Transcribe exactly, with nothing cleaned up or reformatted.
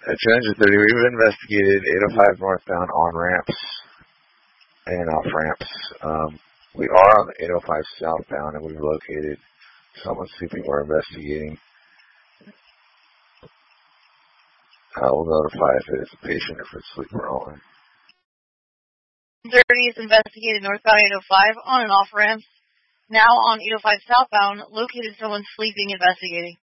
Challenger thirty, we've investigated eight oh five northbound on ramps and off ramps. Um, we are on the eight oh five southbound, and we've located someone sleeping. We're investigating. Uh, we'll notify if it's a patient or if it's sleeper only. thirty is investigated northbound eight oh five on and off ramps. Now on eight oh five southbound, located someone sleeping, investigating.